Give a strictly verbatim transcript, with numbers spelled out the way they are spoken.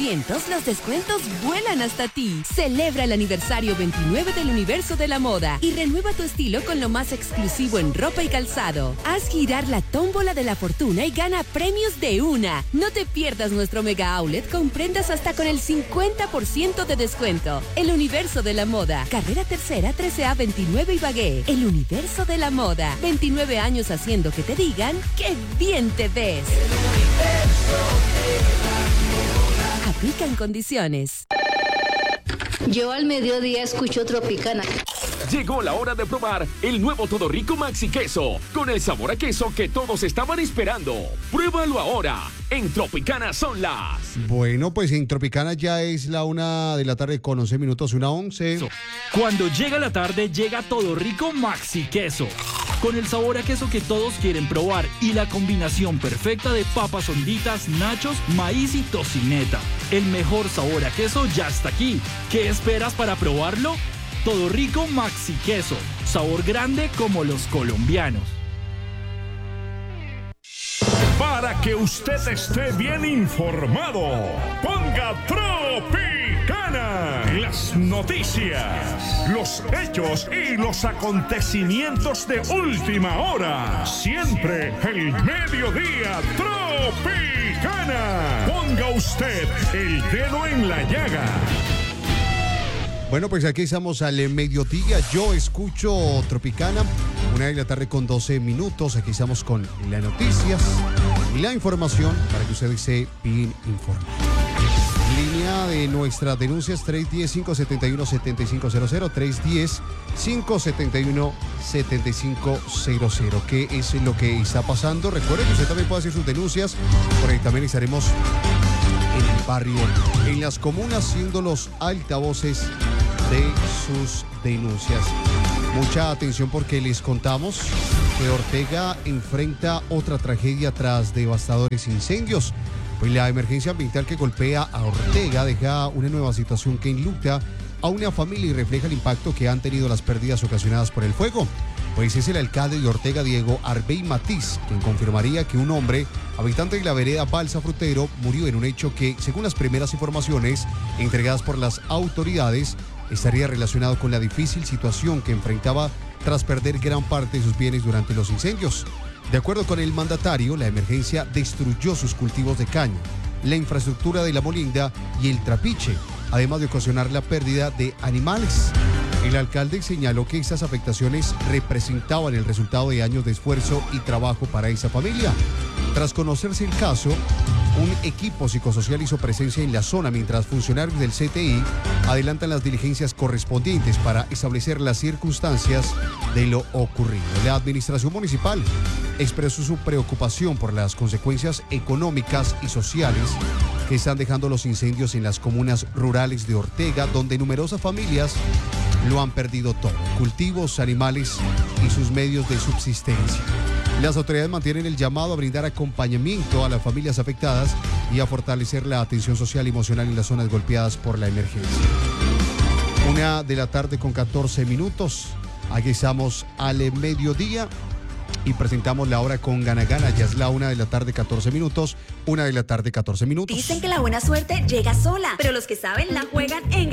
vientos, los descuentos vuelan hasta ti. Celebra el aniversario veintinueve del Universo de la Moda y renueva tu estilo con lo más exclusivo en ropa y calzado. Haz girar la tómbola de la fortuna y gana premios de una. No te pierdas nuestro mega outlet con prendas hasta con el cincuenta por ciento de descuento. El Universo de la Moda. Carrera Tercera, trece A veintinueve Ibagué. El Universo de la Moda. veintinueve años haciendo que te digan ¡qué bien te ves! Aplican condiciones. Yo al mediodía escucho Tropicana. Llegó la hora de probar el nuevo Todo Rico Maxi Queso, con el sabor a queso que todos estaban esperando. Pruébalo ahora. En Tropicana son las... Bueno, pues en Tropicana ya es la una de la tarde con once minutos, una once. Cuando llega la tarde, llega Todo Rico Maxi Queso, con el sabor a queso que todos quieren probar y la combinación perfecta de papas honditas, nachos, maíz y tocineta. El mejor sabor a queso ya está aquí. ¿Qué esperas para probarlo? Todo Rico Maxi Queso, sabor grande como los colombianos. Para que usted esté bien informado, ponga Tropicana. Las noticias, los hechos y los acontecimientos de última hora. Siempre el mediodía Tropicana. Ponga usted el dedo en la llaga. Bueno, pues aquí estamos al mediodía. Yo escucho Tropicana, una de la tarde con doce minutos. Aquí estamos con las noticias y la información para que usted esté bien informado. Línea de nuestras denuncias tres uno cero, cinco siete uno, siete cinco cero cero, tres uno cero, cinco siete uno, siete cinco cero cero. ¿Qué es lo que está pasando? Recuerde que usted también puede hacer sus denuncias, por ahí también estaremos en el barrio, en las comunas, siendo los altavoces de sus denuncias. Mucha atención porque les contamos que Ortega enfrenta otra tragedia tras devastadores incendios. Pues la emergencia ambiental que golpea a Ortega deja una nueva situación que enluta a una familia y refleja el impacto que han tenido las pérdidas ocasionadas por el fuego. Pues es el alcalde de Ortega, Diego Arbey Matiz, quien confirmaría que un hombre, habitante de la vereda Balsa Frutero, murió en un hecho que, según las primeras informaciones entregadas por las autoridades, estaría relacionado con la difícil situación que enfrentaba tras perder gran parte de sus bienes durante los incendios. De acuerdo con el mandatario, la emergencia destruyó sus cultivos de caña, la infraestructura de la molinda y el trapiche, además de ocasionar la pérdida de animales. El alcalde señaló que estas afectaciones representaban el resultado de años de esfuerzo y trabajo para esa familia. Tras conocerse el caso, un equipo psicosocial hizo presencia en la zona mientras funcionarios del C T I adelantan las diligencias correspondientes para establecer las circunstancias de lo ocurrido. La administración municipal expresó su preocupación por las consecuencias económicas y sociales que están dejando los incendios en las comunas rurales de Ortega, donde numerosas familias lo han perdido todo: cultivos, animales y sus medios de subsistencia. Las autoridades mantienen el llamado a brindar acompañamiento a las familias afectadas y a fortalecer la atención social y emocional en las zonas golpeadas por la emergencia. Una de la tarde con catorce minutos. Aquí estamos al mediodía y presentamos la hora con Gana Gana. Ya es la una de la tarde, catorce minutos. Una de la tarde, catorce minutos. Dicen que la buena suerte llega sola, pero los que saben la juegan en